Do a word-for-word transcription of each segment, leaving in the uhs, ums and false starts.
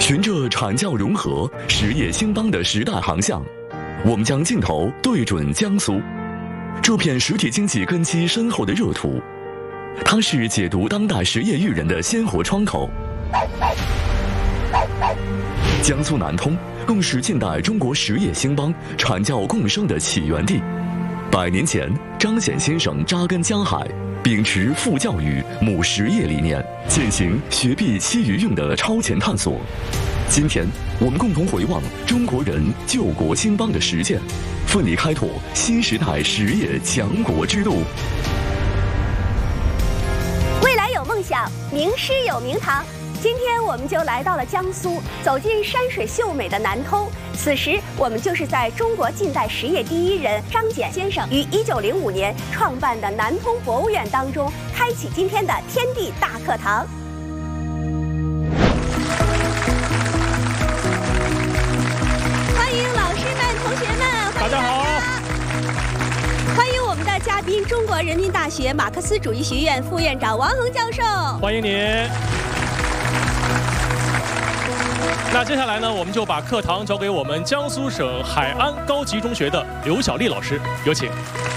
循着阐教融合、实业兴邦的时代航向，我们将镜头对准江苏，这片实体经济根基深厚的热土，它是解读当代实业育人的鲜活窗口。江苏南通更是近代中国实业兴邦、阐教共生的起源地。百年前，张謇先生扎根江海，秉持父教育、母实业理念，践行学必期于用的超前探索。今天，我们共同回望中国人救国兴邦的实践，奋力开拓新时代实业强国之路。 未来有梦想，名师有名堂。今天我们就来到了江苏，走进山水秀美的南通。此时我们就是在中国近代实业第一人张謇先生于一九零五年创办的南通博物院当中，开启今天的天地大课堂。欢迎老师们、同学们， 大家好。 欢迎我们的嘉宾，中国人民大学马克思主义学院副院长王恒教授。 欢迎您。那接下来呢，我们就把课堂交给我们江苏省海安高级中学的刘小丽老师，有请。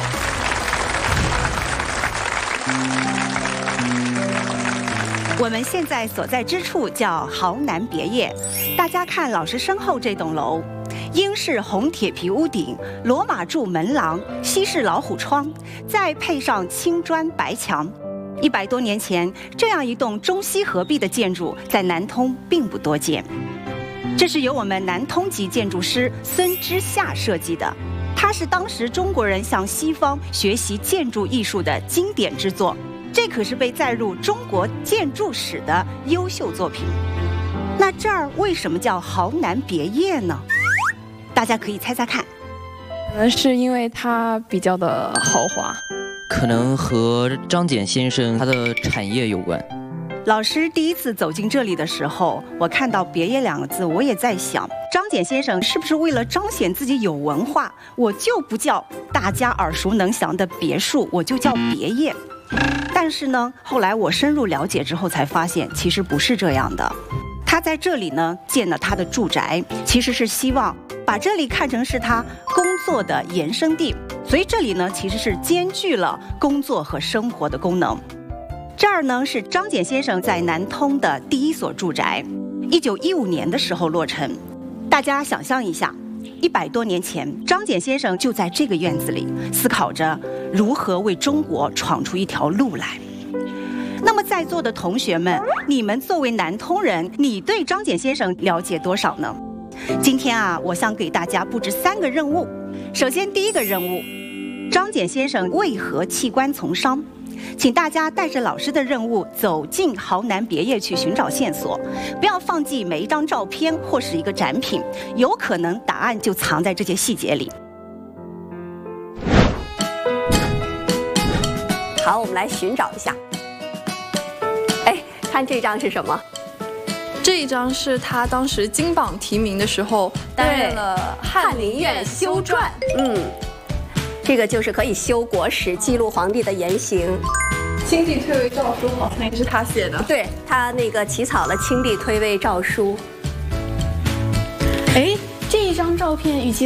我们现在所在之处叫豪南别业，大家看老师身后这栋楼，英式红铁皮屋顶，罗马柱门廊，西式老虎窗，再配上青砖白墙。一百多年前，这样一栋中西合璧的建筑在南通并不多见。这是由我们南通籍建筑师孙之夏设计的，它是当时中国人向西方学习建筑艺术的经典之作，这可是被载入中国建筑史的优秀作品。那这儿为什么叫豪南别业呢？大家可以猜猜看。 可能是因为它比较的豪华， 可能和张謇先生他的产业有关。 老师第一次走进这里的时候，我看到别业两个字，我也在想，张謇先生是不是为了彰显自己有文化，我就不叫大家耳熟能详的别墅，我就叫别业。但是呢，后来我深入了解之后才发现，其实不是这样的。他在这里呢建了他的住宅，其实是希望把这里看成是他工作的延伸地，所以这里呢其实是兼具了工作和生活的功能。这儿呢是张謇先生在南通的第一所住宅，一九一五年的时候落成。大家想象一下，一百多年前，张謇先生就在这个院子里思考着如何为中国闯出一条路来。那么在座的同学们，你们作为南通人，你对张謇先生了解多少呢？今天啊，我想给大家布置三个任务。首先，第一个任务，张謇先生为何弃官从商？请大家带着老师的任务走进豪南别业去寻找线索，不要放弃每一张照片或是一个展品，有可能答案就藏在这些细节里。 好，我们来寻找一下。哎，看这张是什么？ 这一张是他当时金榜题名的时候担任了翰林院修撰。 嗯，这个就是可以修国史、记录皇帝的言行。 清帝退位诏书好像也是他写的。 对，他那个起草了清帝退位诏书。 哎，这一张照片与其